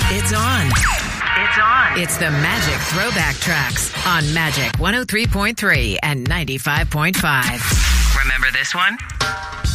It's on. It's on. It's the Magic Throwback Tracks on Magic 103.3 and 95.5. Remember this one?